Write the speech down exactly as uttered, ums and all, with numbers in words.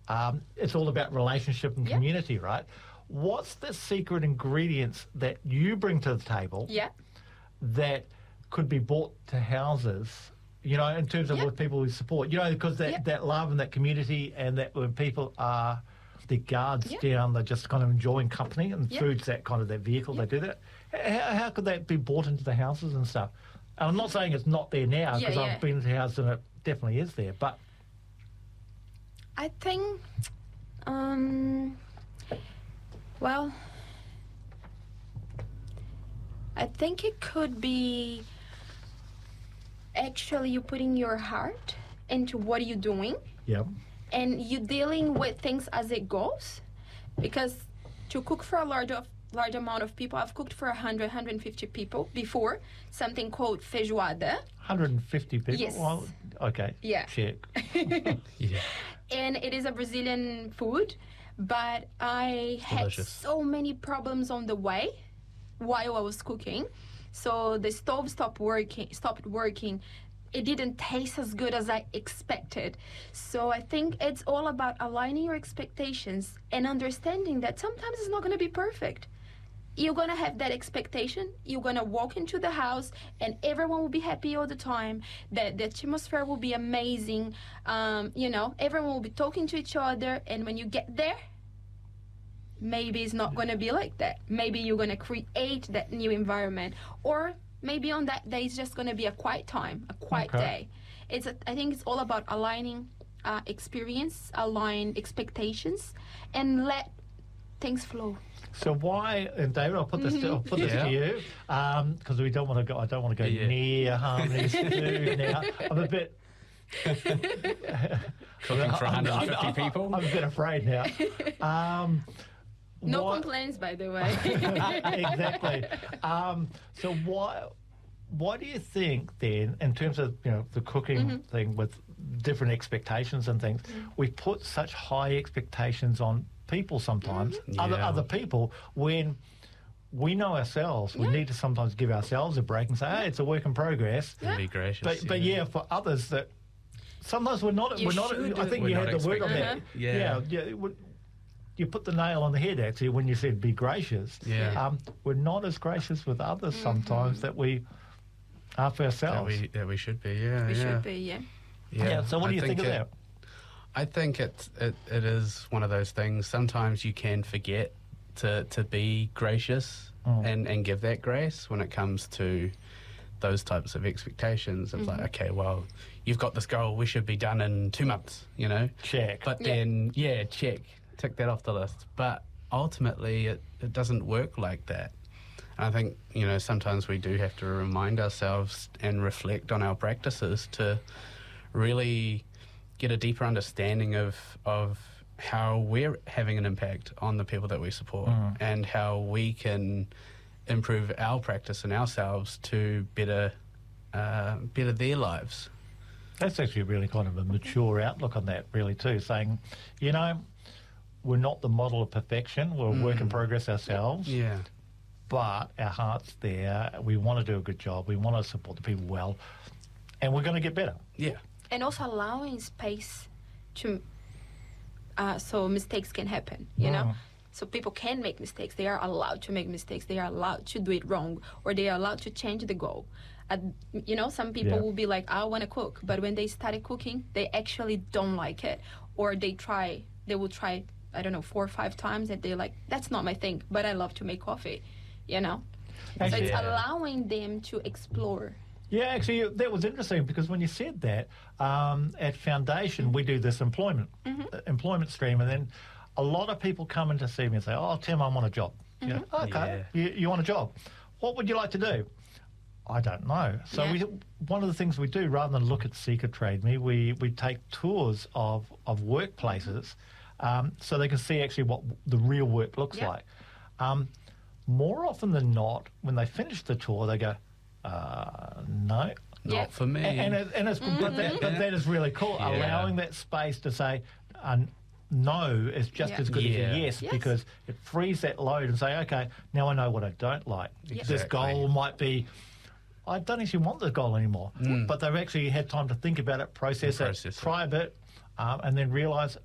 Um, it's all about relationship and Yeah. community, right? What's the secret ingredients that you bring to the table Yeah. that could be brought to houses, you know, in terms of Yeah. with people who support, you know, because that, Yeah. that love and that community, and that when people are, their guards Yeah. down, they're just kind of enjoying company, and Yeah. food's that kind of their vehicle, Yeah. they do that. How, how could that be brought into the houses and stuff? And I'm not saying it's not there now, Yeah, because yeah. I've been to houses and it definitely is there, but I think, um, well, I think it could be actually you putting your heart into what you're doing, yeah. and you dealing with things as it goes. Because to cook for a large of large amount of people, I've cooked for one hundred, one hundred fifty people before, something called feijoada. one hundred fifty people? Yes. Well, okay. Yeah. Check. Yeah. And it is a Brazilian food, but I had delicious. so many problems on the way while I was cooking. So the stove stopped working, stopped working. It didn't taste as good as I expected. So I think it's all about aligning your expectations and understanding that sometimes it's not going to be perfect. You're going to have that expectation. You're going to walk into the house and everyone will be happy all the time. That the atmosphere will be amazing. Um, you know, everyone will be talking to each other. And when you get there, maybe it's not going to be like that. Maybe you're going to create that new environment. Or maybe on that day, it's just going to be a quiet time, a quiet Okay. day. It's a, I think it's all about aligning uh, experience, align expectations, and let things flow. So why, and David, I'll put this to, I'll put this Yeah. to you, because we don't want to go. I don't want to go Yeah. near Harmony's food now. I'm a bit Cooking for I'm- one hundred I'm- fifty I'm- people. I'm a bit afraid now. Um, No why- complaints, by the way. exactly. Um, so why? Why do you think then, in terms of you know the cooking Mm-hmm. thing with different expectations and things, we put such high expectations on people sometimes, Mm-hmm. other Yeah. other people, when we know ourselves, we Yeah. need to sometimes give ourselves a break and say, hey, it's a work in progress. And be gracious. But but yeah, for others that sometimes we're not. You we're not. should I do. think We're you not had to work on that. expecting it. Yeah, Yeah. yeah. it would- you put the nail on the head actually when you said be gracious. Yeah. Um, we're not as gracious with others Mm-hmm. sometimes that we are for that ourselves. we, that we should be, yeah. We yeah. should be, yeah. yeah. So what I do you think, of it- that? I think it, it it is one of those things. Sometimes you can forget to, to be gracious Mm. and, and give that grace when it comes to those types of expectations. It's like, okay, well, you've got this goal. We should be done in two months, you know? Check. But Yeah. then, yeah, check. Tick that off the list. But ultimately, it, it doesn't work like that. And I think, you know, sometimes we do have to remind ourselves and reflect on our practices to really get a deeper understanding of of how we're having an impact on the people that we support Mm. and how we can improve our practice and ourselves to better uh, better their lives. That's actually really kind of a mature outlook on that, really, too, saying, you know, we're not the model of perfection. We're a work in progress ourselves. Yeah. But our heart's there. We want to do a good job. We want to support the people well. And we're going to get better. Yeah. And also allowing space to, uh, so mistakes can happen, you know? Mm. So people can make mistakes. They are allowed to make mistakes. They are allowed to do it wrong, or they are allowed to change the goal. Uh, you know, some people Yeah. will be like, I want to cook. But when they started cooking, they actually don't like it. Or they try, they will try, I don't know, four or five times and they're like, that's not my thing, but I love to make coffee, you know? So it's Yeah. allowing them to explore. Yeah, actually, that was interesting because when you said that, um, at Foundation, we do this employment uh, employment stream, and then a lot of people come in to see me and say, oh, Tim, I want a job. You know, okay, Yeah. you, you want a job. What would you like to do? I don't know. So Yeah. we, one of the things we do, rather than look at Seek or Trade Me, we, we take tours of, of workplaces um, so they can see actually what the real work looks Yeah. like. Um, more often than not, when they finish the tour, they go, uh, no. Not Yeah. for me. And, and, it, and it's, but, that, but that is really cool, Yeah. allowing that space to say, uh, no is just Yeah. as good Yeah. as a yes, Yes. because it frees that load and say, okay, now I know what I don't like. This Exactly. goal might be, I don't actually want this goal anymore. But they've actually had time to think about it, process, process it, it. try a bit, um, and then realise